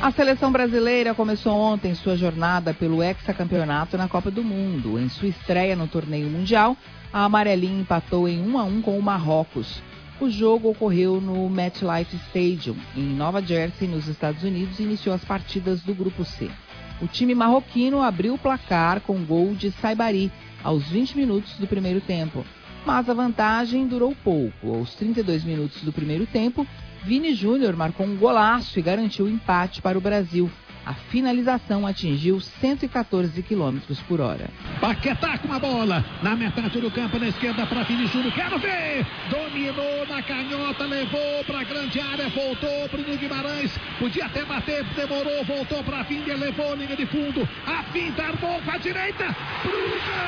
A seleção brasileira começou ontem sua jornada pelo hexacampeonato na Copa do Mundo. Em sua estreia no torneio mundial, a amarelinha empatou em 1-1 com o Marrocos. O jogo ocorreu no MetLife Stadium, em Nova Jersey, nos Estados Unidos, e iniciou as partidas do Grupo C. O time marroquino abriu o placar com gol de Saibari aos 20 minutos do primeiro tempo. Mas a vantagem durou pouco. Aos 32 minutos do primeiro tempo, Vini Júnior marcou um golaço e garantiu o empate para o Brasil. A finalização atingiu 114 km por hora. Paquetá com a bola na metade do campo, na esquerda para Vini Júnior. Quero ver! Dominou na canhota, levou para a grande área, voltou Bruno Guimarães. Podia até bater, demorou, voltou para a Vini, levou linha de fundo. A finta, armou com a direita.